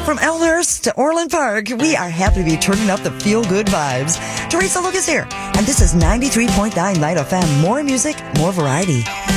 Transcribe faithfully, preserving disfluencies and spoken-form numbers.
From Elmhurst to Orland Park, we are happy to be turning up the feel-good vibes. Teresa Lucas here, and this is ninety-three point nine Light F M. More music, more variety.